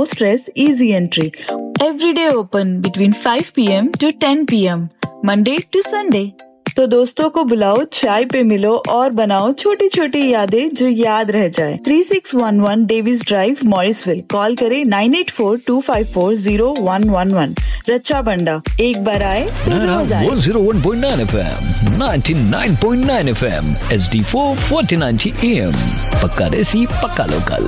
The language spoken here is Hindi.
no stress, easy entry. Every day open between 5 p.m. to 10 p.m. Monday to Sunday. तो दोस्तों को बुलाओ, चाय पे मिलो और बनाओ छोटी छोटी यादें जो याद रह जाए। 3611 डेविस ड्राइव, मॉरिसविल। कॉल करें 9842540111। रच्चा बंडा, एक बार आए तो रोज आए। 101.9 FM, 99.9 FM, HD4 1490 AM। पक्का देसी, पक्का लोकल।